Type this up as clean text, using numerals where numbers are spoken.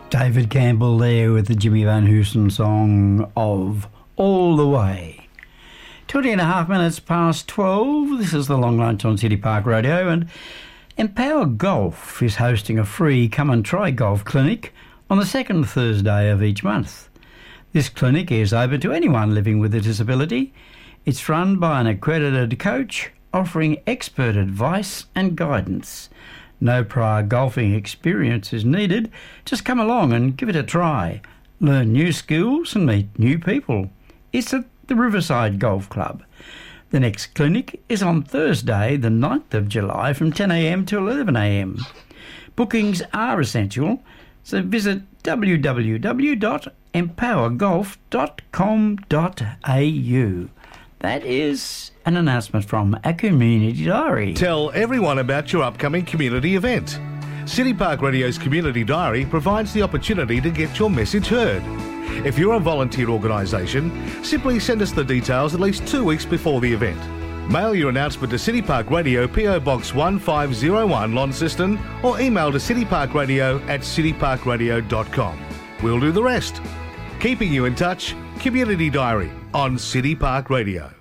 David Campbell there with the Jimmy Van Hoosen song of All the Way. 20.5 minutes past 12. This is the Long Lunch on City Park Radio, and Empower Golf is hosting a free Come and Try Golf clinic on the second Thursday of each month. This clinic is open to anyone living with a disability. It's run by an accredited coach offering expert advice and guidance. No prior golfing experience is needed. Just come along and give it a try. Learn new skills and meet new people. It's at the Riverside Golf Club. The next clinic is on Thursday, the 9th of July from 10 a.m. to 11 a.m. Bookings are essential, so visit www.empowergolf.com.au. That is an announcement from our community diary. Tell everyone about your upcoming community event. City Park Radio's Community Diary provides the opportunity to get your message heard. If you're a volunteer organisation, simply send us the details at least 2 weeks before the event. Mail your announcement to City Park Radio, PO Box 1501, Launceston, or email to cityparkradio@cityparkradio.com. We'll do the rest. Keeping you in touch, Community Diary on City Park Radio.